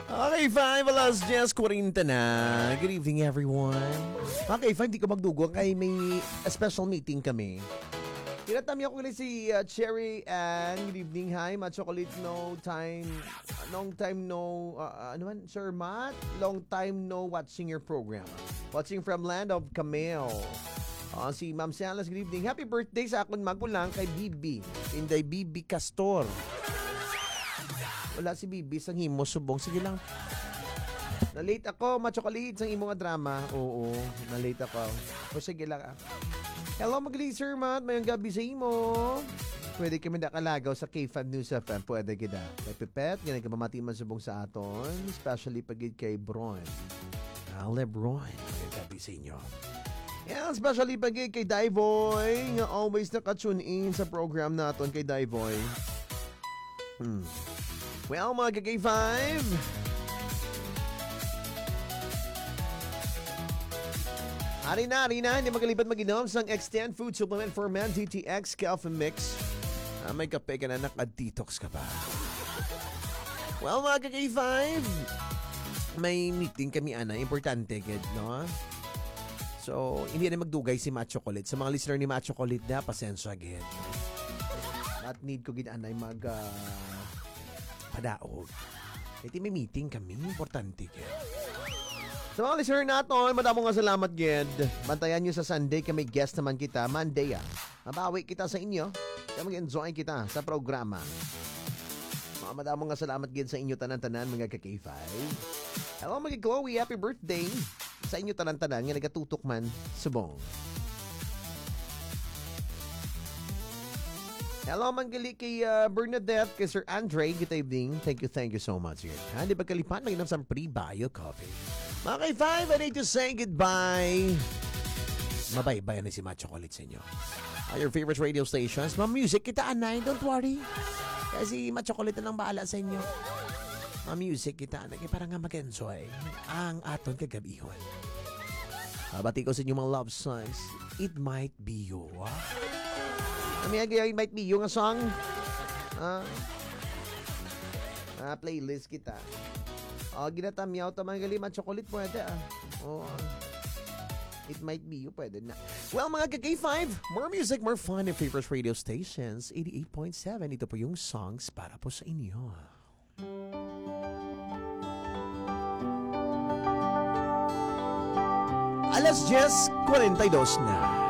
Okay, 5 alas 10:40 na. Good evening, everyone. Okay, 5, di ko magdugo kay may special meeting kami. Tinatami ako ulit si Cherry and good evening, hi, Matt Chocolate, long time no, ano man, Sir Matt, long time no watching your program. Watching from Land of Camel. Si Ma'am Salas, good evening. Happy birthday sa akong magulang kay Bibi. Inday Bibi Castor. Wala si Bibi sang himo subong. Sige lang. Na-late ako, ma-chocolate sang imong drama. Oo, na-late ako. O sige lang. Hello, magaling Sir Matt. Mayang gabi sa imo. Pwede kami nakalagaw sa K5 News FM. Pwede kita. Kay Pipet, yan ang kapamati man subong sa aton. Especially pagid kay Bron. Lebron. Mayang gabi sa inyo. Yan, especially pagid kay Daivoy. Nga always nakatune in sa program naton kay Daivoy. Well, mga K5, Ari na, hindi magalipat mag-inom sang Extend Food Supplement for Men DTX Coffee Mix. May kape ka na, naka-detox ka pa. Well, mga K5, may meeting kami, importante, no? So, hindi na magdugay si Matt Chocolate. Sa mga listener ni Matt Chocolate na, pasensya, agad. At need ko ginanay padaog. Iti may meeting kami. Importante, Ged. Sa mga listener natin, madamo nga salamat, Ged. Bantayan nyo sa Sunday kami guest naman kita. Monday, mabawi kita sa inyo. Kaya mag-enjoy kita sa programa. Mga madamo nga salamat, Ged, sa inyo tanan-tanan, mga ka-K5. Hello, mga Chloe. Happy birthday. Sa inyo tanan-tanan, nga nagatutok man, subong. Hello, manggali kay Bernadette, kay Sir Andre. Good evening. Thank you so much. Hindi ba kalipan? Mag-inam sa pre-bio coffee. Mga K5, I need to say goodbye. Mabay-bye na si Matt Chocolate sa inyo. Your favorite radio stations. Music kita, anay. Don't worry. Kasi Matt Chocolate na lang bahala sa inyo. Music kita, anay. Para nga mag-enjoy ang aton kagabihon. Bati ko sa inyo mga love songs. It might be you. It might be yung song. Playlist kita. Ginatamyaw tamang galima chocolate pwede It might be you pwede na. Well, mga K5, more music, more fun and favorite radio stations. 88.7. Ito po yung songs para po sa inyo. Alas 10:42 na.